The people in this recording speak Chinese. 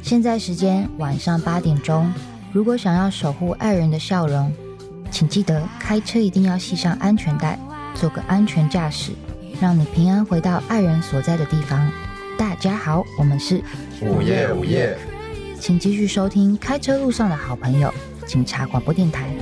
现在时间晚上8点钟，如果想要守护爱人的笑容，请记得开车一定要系上安全带，做个安全驾驶，让你平安回到爱人所在的地方。大家好，我们是午夜午夜， 请继续收听开车路上的好朋友警察广播电台。